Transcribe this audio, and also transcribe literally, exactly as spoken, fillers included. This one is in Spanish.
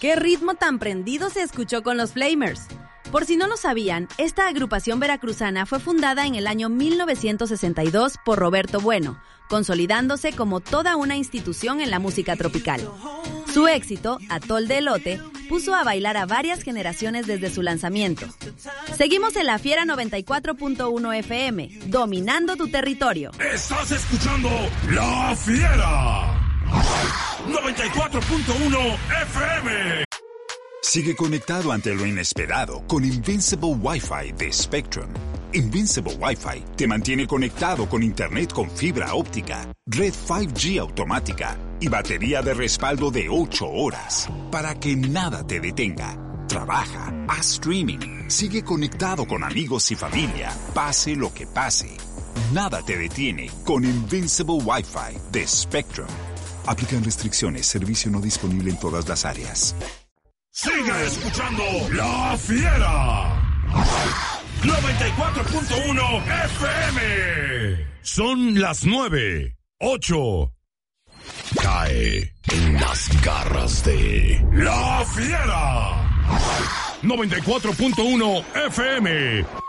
¡Qué ritmo tan prendido se escuchó con los Flamers! Por si no lo sabían, esta agrupación veracruzana fue fundada en el año mil novecientos sesenta y dos por Roberto Bueno, consolidándose como toda una institución en la música tropical. Su éxito, Atol de Elote, puso a bailar a varias generaciones desde su lanzamiento. Seguimos en La Fiera noventa y cuatro punto uno F M, dominando tu territorio. Estás escuchando La Fiera noventa y cuatro punto uno F M. Sigue conectado ante lo inesperado con Invincible Wi-Fi de Spectrum. Invincible Wi-Fi te mantiene conectado con internet con fibra óptica, red cinco G automática y batería de respaldo de ocho horas para que nada te detenga. Trabaja, haz streaming, sigue conectado con amigos y familia, pase lo que pase. Nada te detiene con Invincible Wi-Fi de Spectrum. Aplican restricciones, servicio no disponible en todas las áreas. Sigue escuchando La Fiera noventa y cuatro punto uno F M. Son las nueve, ocho. Cae en las garras de La Fiera noventa y cuatro punto uno F M.